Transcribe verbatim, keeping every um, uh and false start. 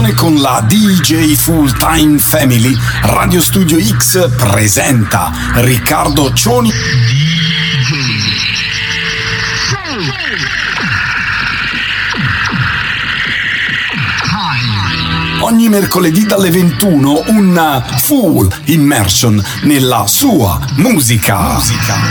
collaborazione con la D J Full Time Family, Radio Studio X presenta Riccardo Cioni. Ogni mercoledì dalle ventuno una full immersion nella sua musica. musica.